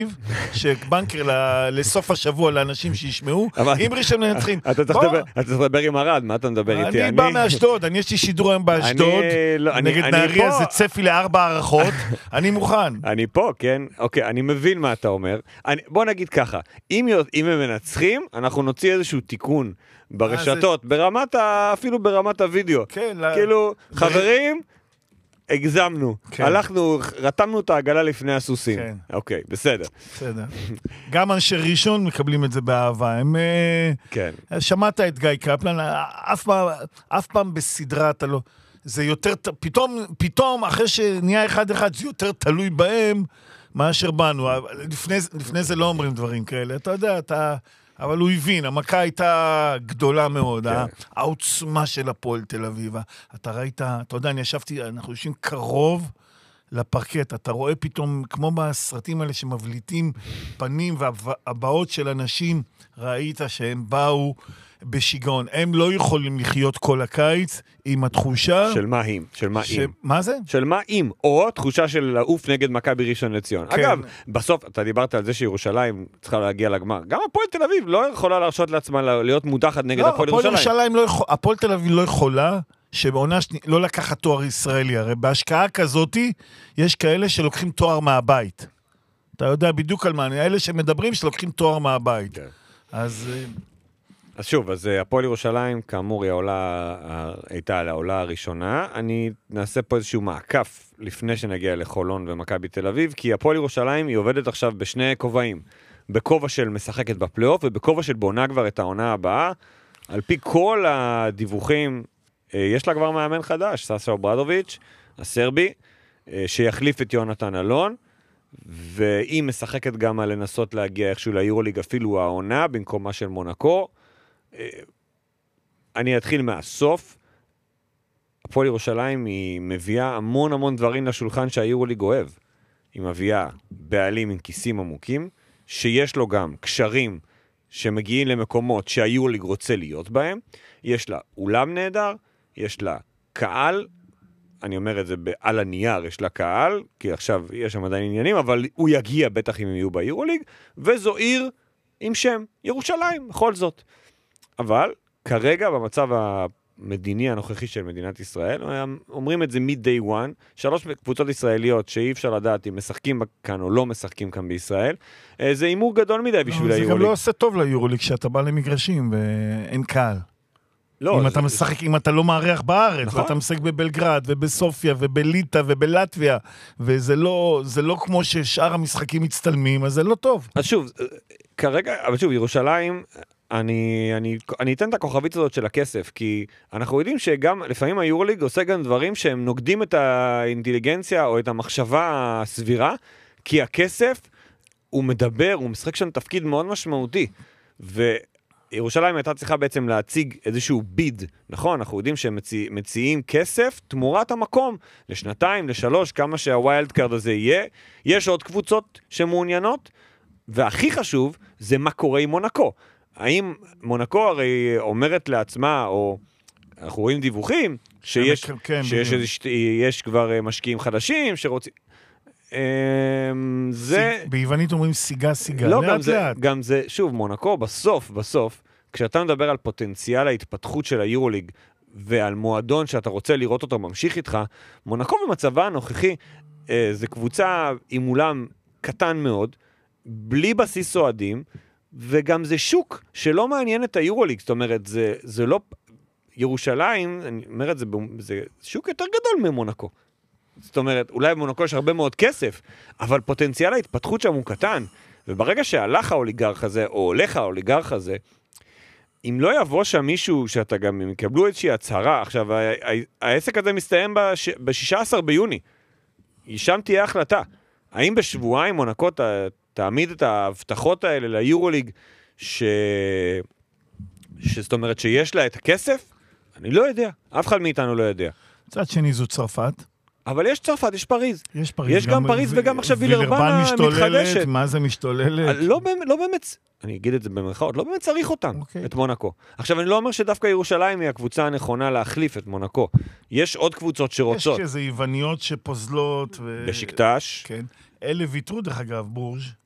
שבנקר לסוף השבוע לאנשים שישמעו, אם ראשון מנצחים. אתה צריך לדבר עם ארד, מה אתה מדבר איתי? אני בא מאשדוד, יש לי שידור היום באשדוד, נגד נהריה, זה צפי ל4 הערכות, אני מוכן. אני פה, כן? אוקיי, אני מבין מה אתה אומר. בוא נגיד ככה, אם הם מנצחים, אנחנו נוציא איזשהו תיקון ברשתות, אפילו ברמת הוידאו. כאילו, חברים, הגזמנו, הלכנו, רתמנו את העגלה לפני הסוסים. אוקיי, בסדר. בסדר. גם אנשי ראשון מקבלים את זה באהבה. הם... כן. שמעת את גיא קפלן, אף פעם בסדרה אתה לא... זה יותר... פתאום, אחרי שנהיה אחד זה יותר תלוי בהם מאשר בנו. לפני זה לא אומרים דברים כאלה. אתה יודע, אבל הוא הבין, המכה הייתה גדולה מאוד, העוצמה של הפועל תל אביב. אתה ראית, אתה יודע, אנחנו יושבים קרוב לפרקט, אתה רואה פתאום, כמו בסרטים האלה שמבליטים פנים והבאות של אנשים, ראית שהם באו בשיגעון. הם לא יכולים לחיות כל הקיץ עם התחושה... של מה אם? של מה אם? מה זה? של מה אם? או תחושה של לעוף נגד מכבי ראשון לציון. כן. אגב, בסוף, אתה דיברת על זה שירושלים צריכה להגיע לגמר. גם הפועל תל אביב לא יכולה להרשות לעצמה להיות מודחת נגד הפועל ירושלים. הפועל תל אביב לא יכולה שבעונה לא לקחת תואר ישראלי. הרי בהשקעה כזאת יש כאלה שלוקחים תואר מהבית. אתה יודע בדיוק על מה, אלה שמדברים שלוקחים תואר מהבית. כן. אז שוב, אז הפועל ירושלים, כאמור, הייתה על העולה הראשונה. אני נעשה פה איזשהו מעקף לפני שנגיע לחולון ומכבי תל אביב, כי הפועל ירושלים היא עובדת עכשיו בשני כובעים. בכובע של משחקת בפלייאוף, ובכובע של בונה כבר את העונה הבאה. על פי כל הדיווחים, יש לה כבר מאמן חדש, סאשה אוברדוביץ', הסרבי, שיחליף את יונתן אלון, והיא משחקת גם על לנסות להגיע איכשהו ליורוליג, אפילו העונה, במקומה של מונקו. אני אתחיל מהסוף. הפועל ירושלים היא מביאה המון דברים לשולחן שהיורוליג אוהב. היא מביאה בעלים עם כיסים עמוקים, שיש לו גם קשרים שמגיעים למקומות שהיורוליג רוצה להיות בהם. יש לה אולם נהדר, יש לה קהל, אני אומר את זה על הנייר, יש לה קהל, כי עכשיו יש שם עדיין עניינים, אבל הוא יגיע בטח אם הם יהיו ביורוליג, וזו עיר עם שם ירושלים, בכל זאת. אבל כרגע במצב המדיני הנוכחי של מדינת ישראל, אומרים את זה מ-day one, 3 קבוצות ישראליות שאי אפשר לדעת אם משחקים כאן או לא משחקים כאן בישראל, זה אימור גדול מדי בשביל היורוליג. זה גם לא עושה טוב ליורוליג כשאתה בא למגרשים ואין קהל. אם אתה משחק, אם אתה לא מערך בארץ, ואתה משחק בבלגרד ובסופיה ובליטא ובלטביה, וזה לא כמו ששאר המשחקים מצטלמים, אז זה לא טוב. אז שוב, כרגע, אבל שוב, ירושלים, אני אתן את הכוכבית הזאת של הכסף, כי אנחנו יודעים שגם לפעמים היורוליג עושה גם דברים שהם נוגדים את האינטליגנציה או את המחשבה הסבירה, כי הכסף הוא מדבר, הוא משחק שם תפקיד מאוד משמעותי, ירושלים הייתה צריכה בעצם להציג איזשהו ביד, נכון? אנחנו יודעים שהם מציעים כסף תמורת המקום, לשנתיים, ל3, כמה שהווילד קארד הזה יהיה. יש עוד קבוצות שמעוניינות, והכי חשוב זה מה קורה עם מונקו. האם מונקו הרי אומרת לעצמה, או אנחנו רואים דיווחים, שיש כבר משקיעים חדשים שרוצים... ביוונית אומרים סיגה, לא, גם זה, שוב, מונקו, בסוף, כשאתה מדבר על פוטנציאל ההתפתחות של היורוליג, ועל מועדון שאתה רוצה לראות אותו ממשיך איתך, מונקו במצבה הנוכחי, זה קבוצה עם אולם קטן מאוד, בלי בסיס אוהדים, וגם זה שוק שלא מעניין את היורוליג, זאת אומרת, זה לא, ירושלים, אני אומר את זה, זה שוק יותר גדול ממונקו. זאת אומרת, אולי במונקו יש הרבה מאוד כסף, אבל פוטנציאל ההתפתחות שם הוא קטן, וברגע שהלך האוליגרך הזה, או הולך האוליגרך הזה, אם לא יבוא שם מישהו שאתה גם יקבלו איזושהי הצהרה, עכשיו, העסק הזה מסתיים ב-16 ביוני, שם תהיה החלטה. האם בשבועיים מונקו תעמיד את ההבטחות האלה ליורוליג, זאת אומרת שיש לה את הכסף? אני לא יודע, אף אחד מאיתנו לא יודע. צד שני זו צרפת. אבל יש צרפת, יש פריז. יש גם פריז וגם עכשיו וילרבן מתחדשת. מה זה משתוללת? לא באמת, אני אגיד את זה במרכאות, לא באמת צריך אותם, את מונקו. עכשיו, אני לא אומר שדווקא ירושלים היא הקבוצה הנכונה להחליף את מונקו. יש עוד קבוצות שרוצות. יש איזה יווניות שפוזלות. בשקטש. כן. אלה ויתרו דרך אגב, בורג'.